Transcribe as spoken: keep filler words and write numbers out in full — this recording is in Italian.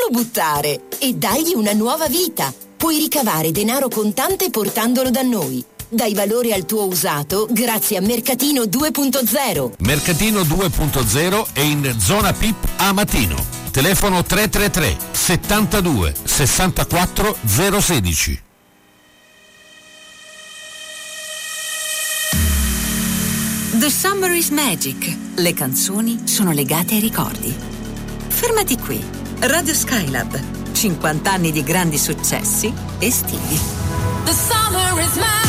buttare e dagli una nuova vita. Puoi ricavare denaro contante portandolo da noi. Dai valore al tuo usato grazie a Mercatino due punto zero. Mercatino due punto zero è in zona P I P a Matino. Telefono tre tre tre settantadue sessantaquattro zero sedici. The Summer is Magic. Le canzoni sono legate ai ricordi. Fermati qui. Radio Skylab. cinquanta anni di grandi successi estivi. The summer is magic.